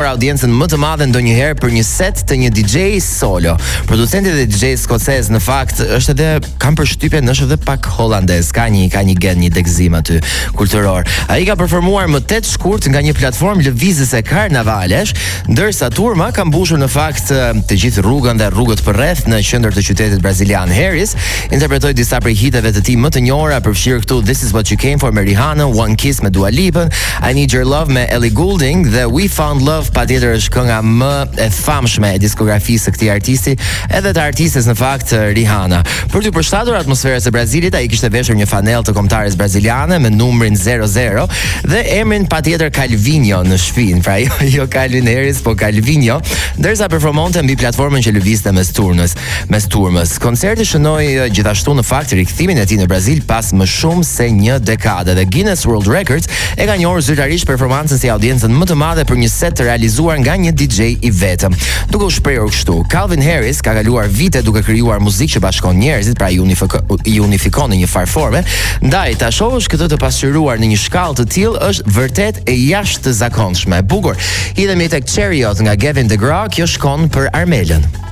audiencën më të madhe ndonjëherë për një set të një DJ solo. Producenti dhe DJ skocez në fakt është edhe, kam përshtypjen, është edhe pak holandez, ka një gen, një degzim aty kulturor. Ai ka performuar më 8 shkurt nga një platformë lëvizëse karnavalesh, ndërsa turma ka mbushur në fakt të gjithë rrugën dhe rrugët përreth në qendër të qytetit brazilian. Harris interpretoi disa prej hiteve të tij më të njohura, përfshirë këtu This Is What You Came For me Rihanna, One Kiss me Dua Lipa, I Need Your Love me Ellie Goulding dhe We Found Love patjetër është kënga më e famshme e diskografisë së këtij artisti, edhe të artistes në fakt Rihanna. Për të përshtatur atmosferës së Brazilit, ai kishte veshur një fanell të kombëtares braziliane me numrin 00 dhe emrin patjetër Calvinho në shpinë, pra jo Calvin Harris, po Calvinho, ndërsa performonte mbi platformën që lëvizte mes turmës. Koncerti shënoi gjithashtu në fakt rikthimin e tij në Brazil pas më shumë se një dekade dhe Guinness World Records e ka njohur zyrtarisht performancën si audiencën më të madhe për një set të realizuar nga një DJ i vetëm. Duke u shprehur kështu, Calvin Harris ka kaluar vite duke krijuar muzikë që bashkon njerëzit, pra i unifikon në një farë forme. Ndaj ta shohësh këtë të pasqyruar në një shkallë të tillë është vërtet e jashtëzakonshme. Bukur. Hidhemi tek Chariot nga Gavin DeGraw, kjo shkon për Armelën.